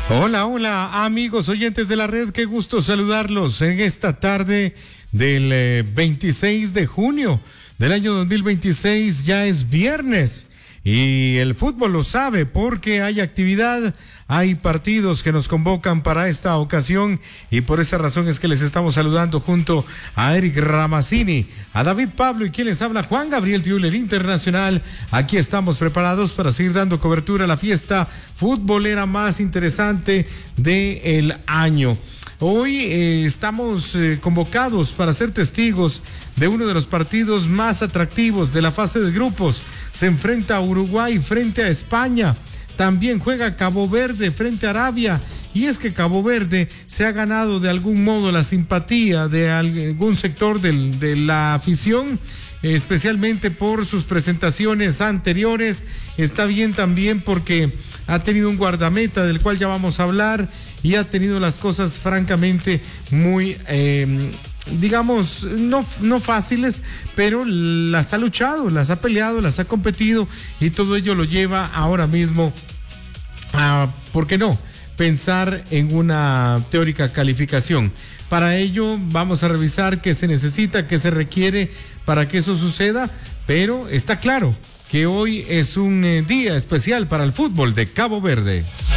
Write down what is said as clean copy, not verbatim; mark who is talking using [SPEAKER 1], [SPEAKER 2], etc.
[SPEAKER 1] Hola, hola amigos oyentes de la red, qué gusto saludarlos en esta tarde del 26 de junio del año 2026, ya es viernes y el fútbol lo sabe porque hay actividad, hay partidos que nos convocan para esta ocasión y por esa razón es que les estamos saludando junto a Eric Ramazzini, a David Pablo y quien les habla Juan Gabriel Tiuler Internacional. Aquí estamos preparados para seguir dando cobertura a la fiesta futbolera más interesante del año. Hoy estamos convocados para ser testigos de uno de los partidos más atractivos de la fase de grupos. Se enfrenta a Uruguay frente a España. También juega Cabo Verde frente a Arabia. Y es que Cabo Verde se ha ganado de algún modo la simpatía de algún sector de la afición, especialmente por sus presentaciones anteriores. Está bien también porque ha tenido un guardameta del cual ya vamos a hablar y ha tenido las cosas francamente muy, digamos, no fáciles, pero las ha luchado, las ha peleado, las ha competido y todo ello lo lleva ahora mismo a, ¿por qué no?, pensar en una teórica calificación. Para ello vamos a revisar qué se necesita, qué se requiere para que eso suceda, pero está claro que hoy es un día especial para el fútbol de Cabo Verde.